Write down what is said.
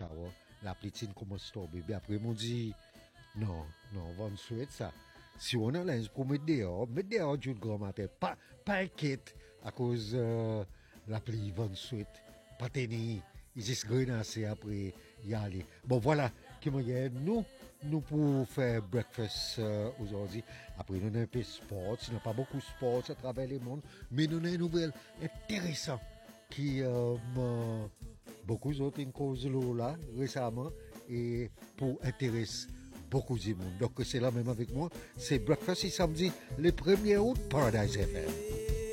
shower, la pluie commence à tomber. Puis après, ils m'ont dit, non, on souhaite ça. Si on a linge pour mettre dehors du grand matin, pas inquiète à cause la pluie, on souhaite, pas tenir. Ils se grenasser après y aller. Bon, voilà, nous pour faire breakfast aujourd'hui. Après, nous avons un peu de sport. Il n'y a pas beaucoup de sport à travers le monde. Mais nous avons une nouvelle intéressante qui m'a beaucoup d'autres une cause là récemment et pour intéresser beaucoup de monde. Donc, c'est là même avec moi. C'est breakfast et samedi, le 1er août, Paradise FM.